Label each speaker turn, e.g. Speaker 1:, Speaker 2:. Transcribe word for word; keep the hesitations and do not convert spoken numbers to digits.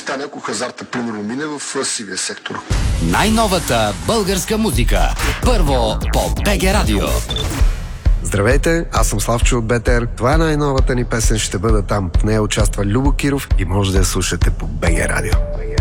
Speaker 1: стане, ако хазарта примерно мине в сивия сектор.
Speaker 2: Най-новата българска музика. Първо по БГ Радио.
Speaker 3: Здравейте, аз съм Славчо от БТР. Това е най-новата ни песен, ще бъда там. В нея участва Любо Киров и може да я слушате по БГ Радио.